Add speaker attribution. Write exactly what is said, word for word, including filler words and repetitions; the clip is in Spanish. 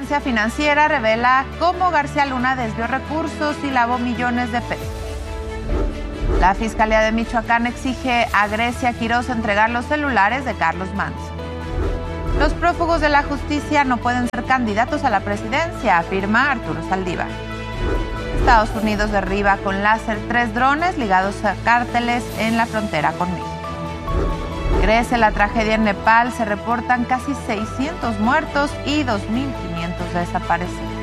Speaker 1: inteligencia financiera revela cómo García Luna desvió recursos y lavó millones de pesos. La Fiscalía de Michoacán exige a Grecia Quiroz entregar los celulares de Carlos Manson. Los prófugos de la justicia no pueden ser candidatos a la presidencia, afirma Arturo Saldívar. Estados Unidos derriba con láser tres drones ligados a cárteles en la frontera con México. Crece la tragedia en Nepal, se reportan casi seiscientos muertos y dos mil quinientos desaparecidos.